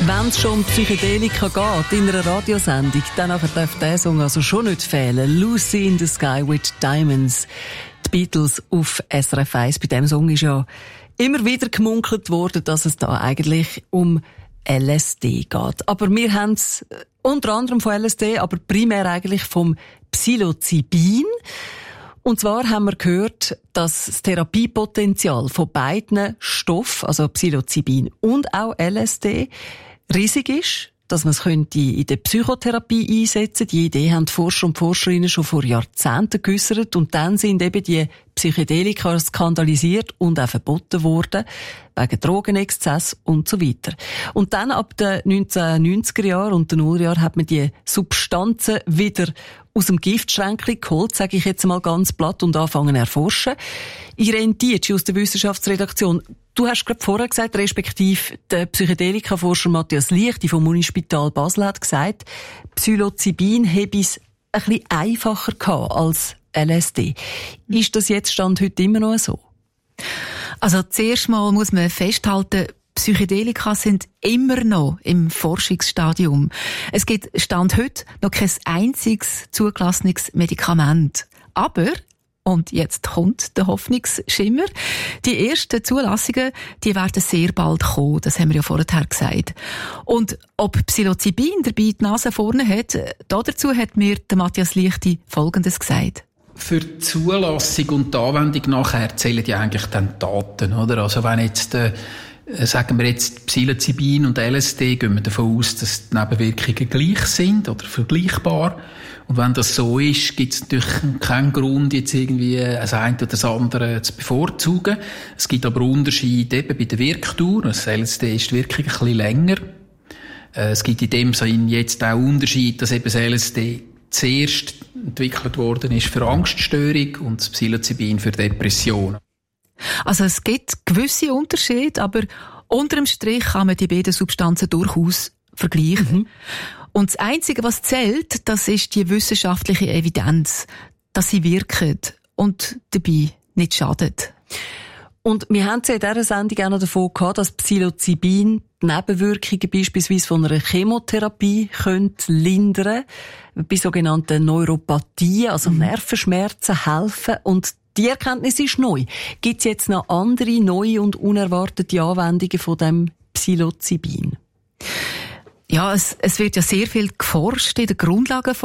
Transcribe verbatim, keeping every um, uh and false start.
Wenn es schon um Psychedelika geht in einer Radiosendung, dann darf der Song also schon nicht fehlen. Lucy in the Sky with Diamonds. Die Beatles auf S R F eins. Bei diesem Song ist ja immer wieder gemunkelt worden, dass es da eigentlich um L S D geht. Aber wir haben es unter anderem von L S D, aber primär eigentlich vom Psilocybin. Und zwar haben wir gehört, dass das Therapiepotenzial von beiden Stoffen, also Psilocybin und auch L S D, riesig ist, dass man es könnte in der Psychotherapie einsetzen. Die Idee haben die Forscher und Forscherinnen schon vor Jahrzehnten geäussert und dann sind eben die Psychedelika skandalisiert und auch verboten worden, wegen Drogenexzess und so weiter. Und dann ab den neunzehnhundertneunziger Jahren und den Nullerjahren hat man die Substanzen wieder aus dem Giftschränkchen geholt, sage ich jetzt mal ganz platt, und anfangen zu erforschen. Irene Dietschi aus der Wissenschaftsredaktion, du hast gerade vorher gesagt, respektive der Psychedelika-Forscher Matthias Lichti vom Unispital Basel hat gesagt, Psilocybin habe es ein bisschen einfacher gehabt als L S D. Ist das jetzt Stand heute immer noch so? Also zuerst mal muss man festhalten, Psychedelika sind immer noch im Forschungsstadium. Es gibt Stand heute noch kein einziges zugelassenes Medikament. Aber, und jetzt kommt der Hoffnungsschimmer, die ersten Zulassungen, die werden sehr bald kommen. Das haben wir ja vorher gesagt. Und ob Psilocybin dabei die Nase vorne hat, dazu hat mir der Matthias Lichti Folgendes gesagt. Für die Zulassung und die Anwendung nachher zählen ja eigentlich dann Daten, oder? Also wenn jetzt, äh, sagen wir jetzt Psilocybin und L S D, gehen wir davon aus, dass die Nebenwirkungen gleich sind oder vergleichbar. Und wenn das so ist, gibt es natürlich keinen Grund, jetzt irgendwie das eine oder das andere zu bevorzugen. Es gibt aber Unterschiede eben bei der Wirktour. Das L S D ist wirklich ein bisschen länger. Es gibt in dem Sinne jetzt auch Unterschiede, dass eben das L S D zuerst entwickelt worden ist für Angststörung und das Psilocybin für Depressionen. Also es gibt gewisse Unterschiede, aber unter dem Strich kann man die beiden Substanzen durchaus vergleichen. Mhm. Und das Einzige, was zählt, das ist die wissenschaftliche Evidenz, dass sie wirken und dabei nicht schadet. Und wir haben es ja in dieser Sendung auch noch davon gehabt, dass Psilocybin die Nebenwirkungen beispielsweise von einer Chemotherapie könnte lindern, bei sogenannten Neuropathien, also mhm. Nervenschmerzen helfen. Und die Erkenntnis ist neu. Gibt es jetzt noch andere, neue und unerwartete Anwendungen von dem Psilocybin? Ja, es, es wird ja sehr viel geforscht in der Grundlagenforschung.